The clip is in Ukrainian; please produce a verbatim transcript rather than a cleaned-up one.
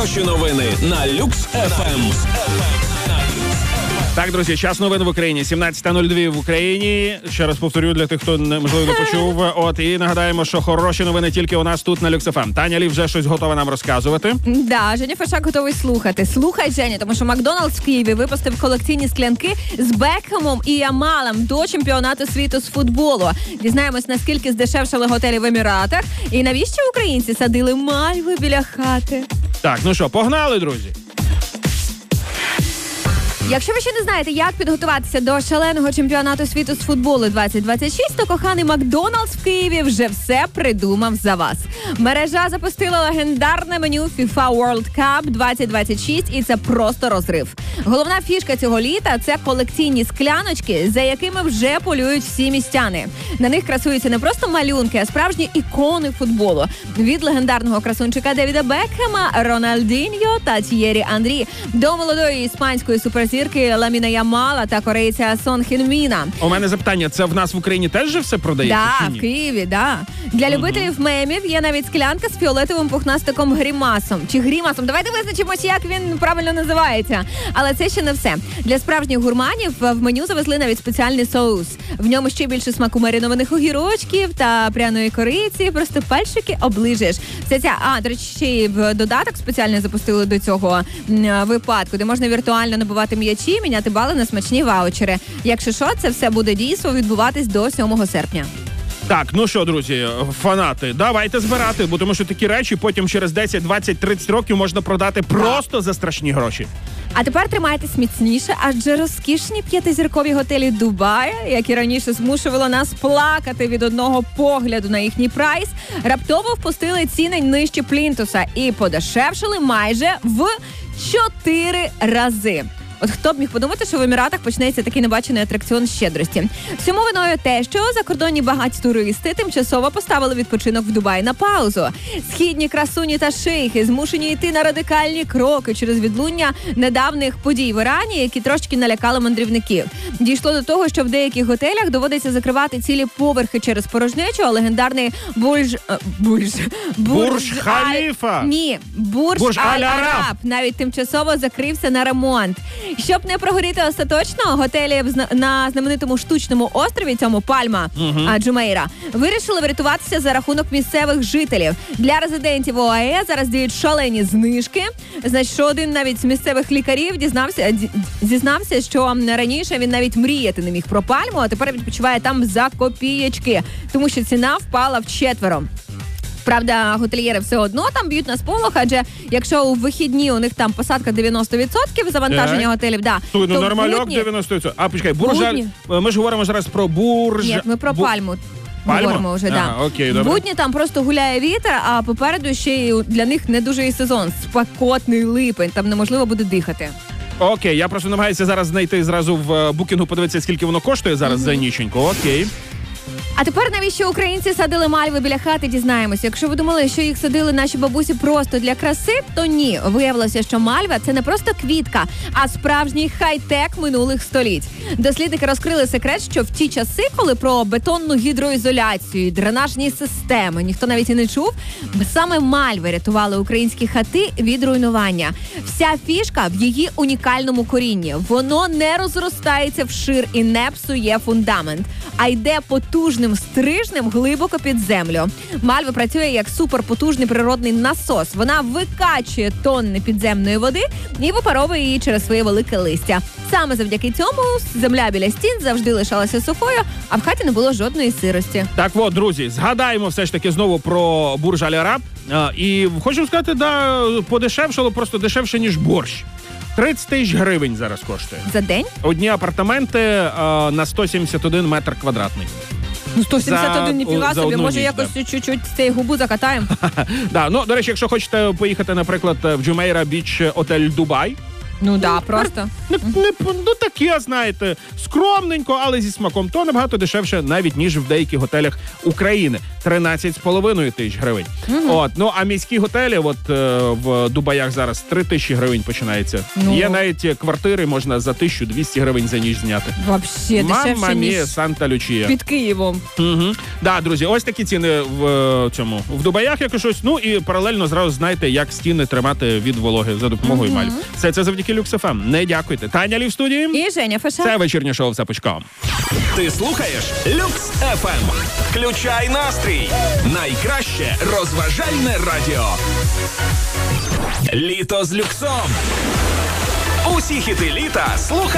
Хороші новини на Люкс еф ем. Так, друзі, час новин в Україні. сімнадцята нуль два в Україні. Ще раз повторю для тих, хто, можливо, не почув. От, і нагадаємо, що хороші новини тільки у нас тут на Люкс еф ем. Таня Лі вже щось готова нам розказувати. Да, Женя Фершак готовий слухати. Слухай, Женя, тому що Макдональдс в Києві випустив колекційні склянки з Бекхемом і Ямалом до чемпіонату світу з футболу. Дізнаємось, наскільки здешевшали готелі в Еміратах і навіщо українці садили мальви біля хати. Так, ну що, погнали, друзі? Якщо ви ще не знаєте, як підготуватися до шаленого чемпіонату світу з футболу двадцять двадцять шість, то коханий Макдональдс в Києві вже все придумав за вас. Мережа запустила легендарне меню FIFA World Cup двадцять двадцять шість, і це просто розрив. Головна фішка цього літа – це колекційні скляночки, за якими вже полюють всі містяни. На них красуються не просто малюнки, а справжні ікони футболу. Від легендарного красунчика Девіда Бекхема, Рональдіньо та Т'єрі Анрі до молодої іспанської суперзірки Ламіна Ямала та корейця Сон Хін Міна. У мене запитання, це в нас в Україні теж же все продається? Да, чи ні? в Києві, да. Для любителів мемів є навіть склянка з фіолетовим пухнастиком Грімасом. Чи Грімасом. Давайте визначимося, як він правильно називається. Але це ще не все. Для справжніх гурманів в меню завезли навіть спеціальний соус. В ньому ще більше смаку маринованих огірочків та пряної кориці. Просто пальчики оближеш. Це ця, а, до речі, ще й в додаток спеціально запустили до цього м, випадку, де можна віртуально набувати м'ячі, міняти бали на смачні ваучери. Якщо що, це все буде дійсно відбуватись до сьомого серпня. Так, ну що, друзі, фанати, давайте збирати, бо тому що такі речі потім через десять, двадцять, тридцять років можна продати просто за страшні гроші. А тепер тримайтесь міцніше, адже розкішні п'ятизіркові готелі Дубая, які раніше змушували нас плакати від одного погляду на їхній прайс, раптово впустили ціни нижче плінтуса і подешевшили майже в чотири рази. От хто б міг подумати, що в Еміратах почнеться такий небачений атракціон щедрості. Всьому виною те, що закордонні багаті туристи тимчасово поставили відпочинок в Дубаї на паузу. Східні красуні та шейхи змушені йти на радикальні кроки через відлуння недавніх подій в Ірані, які трошки налякали мандрівників. Дійшло до того, що в деяких готелях доводиться закривати цілі поверхи через порожнечу, а легендарний Бурж... Бурж... Бурж Халіфа! Ні, Бурж, Бурж Аль-Араб навіть тимчасово закрився на ремонт. Щоб не прогоріти остаточно, готелі на знаменитому штучному острові, цьому Пальма, uh-huh. Джумейра, вирішили врятуватися за рахунок місцевих жителів. Для резидентів ОАЕ зараз діють шалені знижки. Значить, що один навіть з місцевих лікарів дізнався, зізнався, що раніше він навіть мріяти не міг про Пальму, а тепер відпочиває там за копієчки, тому що ціна впала вчетверо. Правда, готельєри все одно там б'ють на сполох, адже якщо у вихідні у них там посадка дев'яносто відсотків завантаження так. готелів, да, Слухай, ну то нормальок будні... дев'яносто відсотків. А, почекай, Бурж Аль... Ми ж говоримо зараз про Бурж... Ні, ми про Бу... Пальму. Пальму? Говоримо вже, ага, да. Окей, добре. Будні там просто гуляє вітер, а попереду ще й для них не дуже і сезон. Спекотний липень, там неможливо буде дихати. Окей, я просто намагаюся зараз знайти зразу в букінгу, подивитися, скільки воно коштує зараз mm-hmm. за ніченьку. Окей. А тепер навіщо українці садили мальви біля хати, дізнаємося. Якщо ви думали, що їх садили наші бабусі просто для краси, то ні. Виявилося, що мальва – це не просто квітка, а справжній хай-тек минулих століть. Дослідники розкрили секрет, що в ті часи, коли про бетонну гідроізоляцію і дренажні системи ніхто навіть і не чув, саме мальви рятували українські хати від руйнування. Вся фішка в її унікальному корінні. Воно не розростається вшир і не псує фундамент, а йде потужним стрижнем глибоко під землю. Мальва працює як суперпотужний природний насос. Вона викачує тонни підземної води і випаровує її через своє велике листя. Саме завдяки цьому земля біля стін завжди лишалася сухою, а в хаті не було жодної сирості. Так от, друзі, згадаємо все ж таки знову про Бурж Аль-Араб. А, і хочу сказати, да, подешевшало, просто дешевше, ніж борщ. тридцять тисяч гривень зараз коштує. За день? Одні апартаменти а, на сто сімдесят один метр квадратний. Ну, сто сімдесят один, ніфіга собі, може ніч, якось да. чуть-чуть з цієї губу закатаємо? Да, ну, до речі, якщо хочете поїхати, наприклад, в Джумейра Біч Отель Дубай, Ну да, просто. Не, не, ну таке, знаєте, скромненько, але зі смаком. То набагато дешевше навіть, ніж в деяких готелях України. тринадцять з половиною тисяч гривень. Угу. От, ну, а міські готелі от е, в Дубаях зараз три тисячі гривень починається. Ну. Є навіть квартири, можна за тисячу двісті гривень за ніч зняти. Вообще дешевше, Мамма мія, ніж Санта-Лючія. під Києвом. Угу. Да, друзі, ось такі ціни в е, цьому в Дубаях, як і щось. Ну і паралельно зразу знаєте, як стіни тримати від вологи за допомогою Угу. Мальв. Все це завдяки Люкс еф ем. Не дякуйте. Таня Лі в студії. І Женя Феша. Це вечірнє шоу «Започком». Ти слухаєш Люкс еф ем. Включай настрій. Найкраще розважальне радіо. Літо з люксом. Усі хіти літа слухай